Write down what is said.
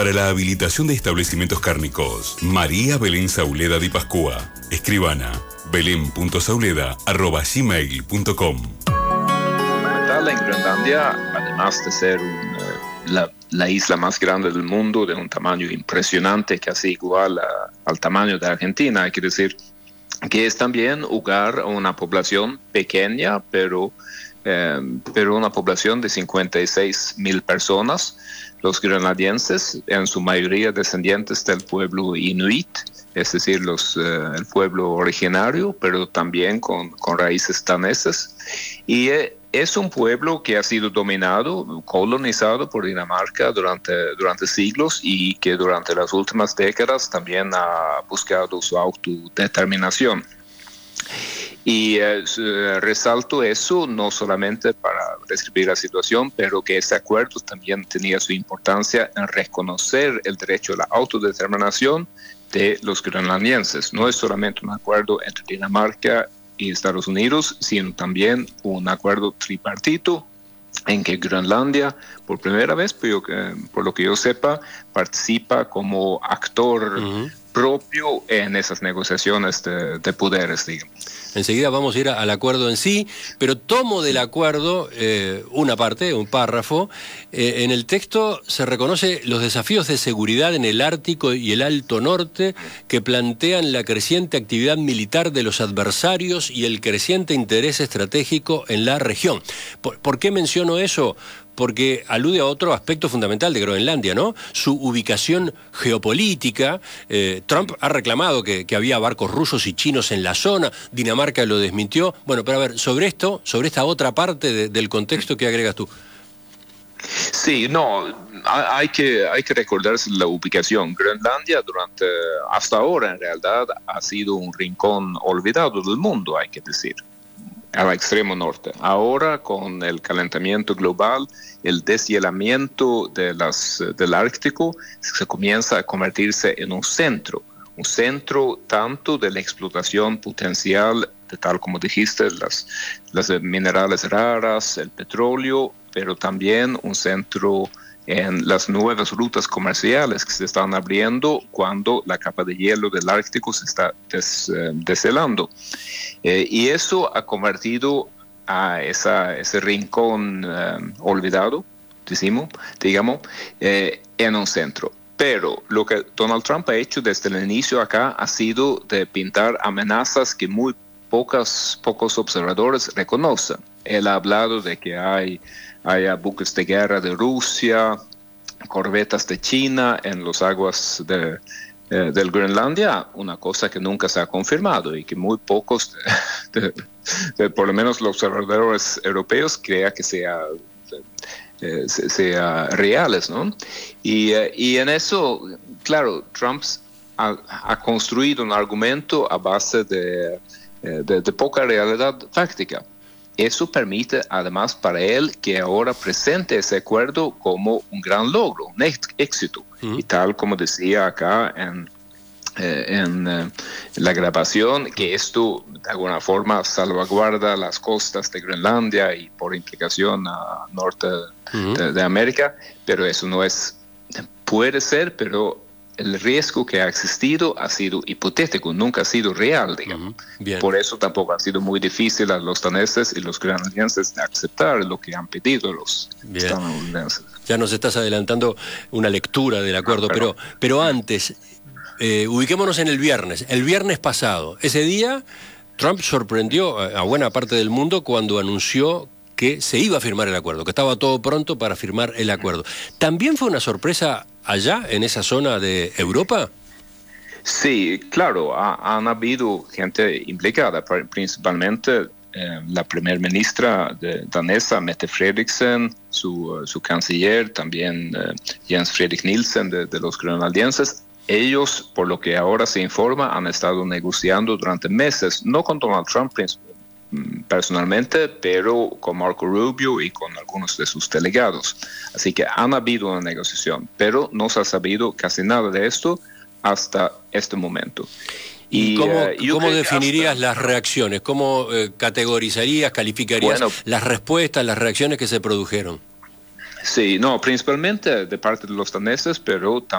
Para la habilitación de establecimientos cárnicos, María Belén Sauleda Di Pascua, escribana, belén.sauleda@gmail.com. En Groenlandia, además de ser la isla más grande del mundo, de un tamaño impresionante, casi igual al tamaño de Argentina, hay que decir que es también hogar a una población pequeña, pero una población de 56,000 personas, los groenlandenses, en su mayoría descendientes del pueblo inuit, es decir, el pueblo originario, pero también con raíces danesas. Y es un pueblo que ha sido dominado, colonizado por Dinamarca durante siglos y que durante las últimas décadas también ha buscado su autodeterminación. Y resalto eso no solamente para describir la situación, pero que ese acuerdo también tenía su importancia en reconocer el derecho a la autodeterminación de los groenlandenses. No es solamente un acuerdo entre Dinamarca y Estados Unidos, sino también un acuerdo tripartito en que Groenlandia, por primera vez, por lo que yo sepa, participa como actor propio en esas negociaciones de poderes, digamos. Enseguida vamos a ir al acuerdo en sí, pero tomo del acuerdo una parte, un párrafo. En el texto se reconoce los desafíos de seguridad en el Ártico y el Alto Norte que plantean la creciente actividad militar de los adversarios y el creciente interés estratégico en la región. ¿Por qué menciono eso? Porque alude a otro aspecto fundamental de Groenlandia, ¿no? Su ubicación geopolítica. Trump ha reclamado que había barcos rusos y chinos en la zona, Dinamarca lo desmintió. Bueno, pero a ver, sobre esta otra parte del contexto, ¿qué agregas tú? Sí, no, hay que recordarse la ubicación. Groenlandia hasta ahora en realidad ha sido un rincón olvidado del mundo, hay que decir, al extremo norte. Ahora, con el calentamiento global, el deshielamiento del Ártico se comienza a convertirse en un centro tanto de la explotación potencial, de tal como dijiste, las minerales raras, el petróleo, pero también un centro en las nuevas rutas comerciales que se están abriendo cuando la capa de hielo del Ártico se está deshelando. Y eso ha convertido a ese rincón olvidado, digamos, en un centro. Pero lo que Donald Trump ha hecho desde el inicio acá ha sido de pintar amenazas que muy pocos observadores reconocen. Él ha hablado de que haya buques de guerra de Rusia, corbetas de China en las aguas del Groenlandia, una cosa que nunca se ha confirmado y que muy pocos, por lo menos los observadores europeos, crean que sea reales, ¿no? Y en eso, claro, Trump ha construido un argumento a base de poca realidad fáctica. Eso permite además para él que ahora presente ese acuerdo como un gran logro, un éxito. Y tal como decía acá en la grabación, que esto de alguna forma salvaguarda las costas de Groenlandia y por implicación a norte de América, pero eso no puede ser, pero el riesgo que ha existido ha sido hipotético, nunca ha sido real, digamos. Por eso tampoco ha sido muy difícil a los daneses y los groenlandenses de aceptar lo que han pedido los estadounidenses. Ya nos estás adelantando una lectura del acuerdo, pero antes, ubiquémonos en el viernes pasado. Ese día Trump sorprendió a buena parte del mundo cuando anunció que se iba a firmar el acuerdo, que estaba todo pronto para firmar el acuerdo. ¿También fue una sorpresa allá, en esa zona de Europa? Sí, claro, han habido gente implicada, principalmente la primer ministra danesa, Mette Frederiksen, su canciller, también Jens Frederik Nielsen de los groenlandenses. Ellos, por lo que ahora se informa, han estado negociando durante meses, no con Donald Trump personalmente, pero con Marco Rubio y con algunos de sus delegados. Así que han habido una negociación, pero no se ha sabido casi nada de esto hasta este momento. ¿Y cómo definirías las reacciones? ¿Cómo categorizarías, calificarías las respuestas, las reacciones que se produjeron? Sí, no, principalmente de parte de los daneses, pero también